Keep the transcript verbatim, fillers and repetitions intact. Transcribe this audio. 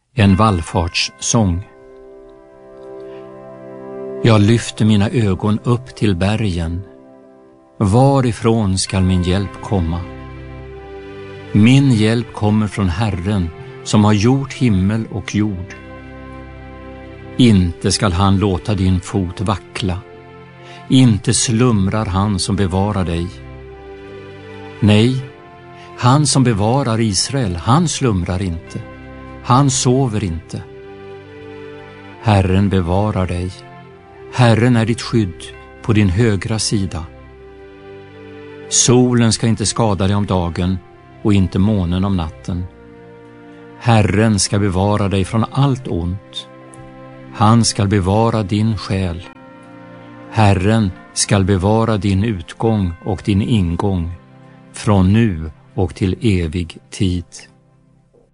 En vallfartssång. Jag lyfter mina ögon upp till bergen. Varifrån skall min hjälp komma? Min hjälp kommer från Herren som har gjort himmel och jord. Inte skall han låta din fot vackla. Inte slumrar han som bevarar dig. Nej, han som bevarar Israel, han slumrar inte. Han sover inte. Herren bevarar dig. Herren är ditt skydd på din högra sida. Solen ska inte skada dig om dagen och inte månen om natten. Herren ska bevara dig från allt ont. Han ska bevara din själ. Herren ska bevara din utgång och din ingång från nu och till evig tid.